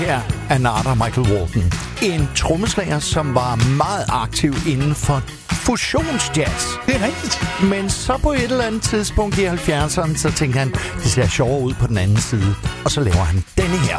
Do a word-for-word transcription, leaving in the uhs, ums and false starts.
Her er Narada Michael Walton. En trommeslager, som var meget aktiv inden for fusionsjazz. Det er rigtigt. Men så på et eller andet tidspunkt i halvfjerdserne, så tænkte han, det ser sjovere ud på den anden side. Og så laver han denne her.